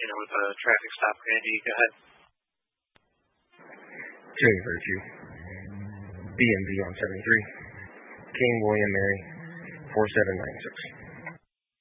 with a traffic stop. Randy, go ahead. Jimmy Virtue, BMV on 73, King William Mary, 4796.